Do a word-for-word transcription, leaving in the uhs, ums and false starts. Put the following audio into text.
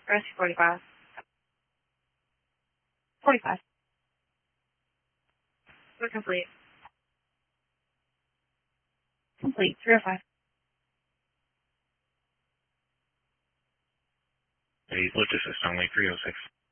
Rescue forty-five. forty-five. We're complete. Complete. three oh five. Hey, lift assist only, three oh six.